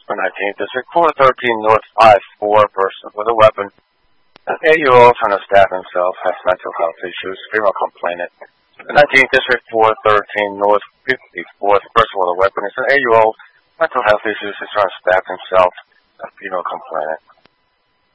For 19th District, 413 North 54, person with a weapon. An 8-year-old trying to stab himself, has mental health issues, female complainant. For 19th District, 413 North 54th, person with a weapon. It's an 8-year-old, mental health issues, is trying to stab himself, a female complainant.